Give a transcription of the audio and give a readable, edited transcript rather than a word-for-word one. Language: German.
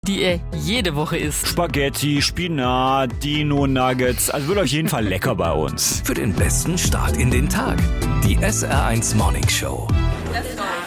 die ihr jede Woche isst. Spaghetti, Spinat, Dino-Nuggets. Also wird auf jeden Fall lecker bei uns. Für den besten Start in den Tag. Die SR1 Morning Show. Das